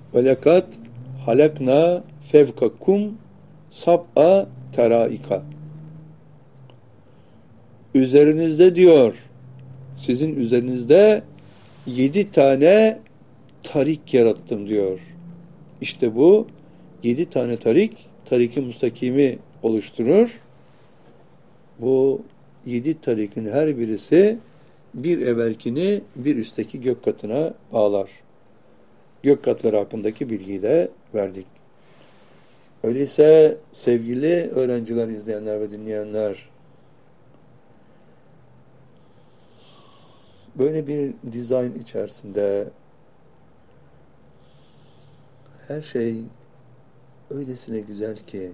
Ve lekad halakna fevkakum sab'a teraika. Üzerinizde diyor, sizin üzerinizde 7 tane tarik yarattım diyor. İşte bu 7 tane tarik-i müstakimi oluşturur. Bu 7 tarikin her birisi bir evvelkini bir üstteki gök katına bağlar. Gök katları hakkındaki bilgiyi de verdik. Öyleyse sevgili öğrenciler, izleyenler ve dinleyenler, böyle bir dizayn içerisinde her şey öylesine güzel ki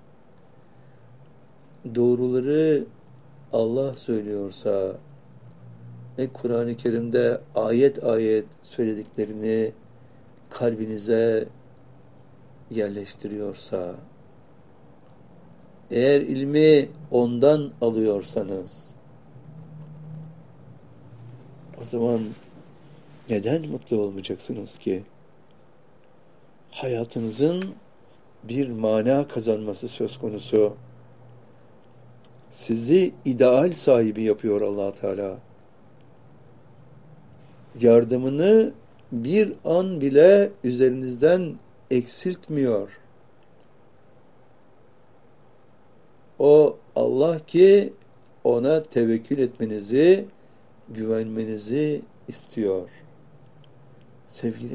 doğruları Allah söylüyorsa ve Kur'an-ı Kerim'de ayet ayet söylediklerini kalbinize yerleştiriyorsa, eğer ilmi ondan alıyorsanız, o zaman neden mutlu olmayacaksınız ki? Hayatınızın bir mana kazanması söz konusu. Sizi ideal sahibi yapıyor Allah Teala. Yardımını bir an bile üzerinizden eksiltmiyor. O Allah ki ona tevekkül etmenizi, güvenmenizi istiyor. Sevgili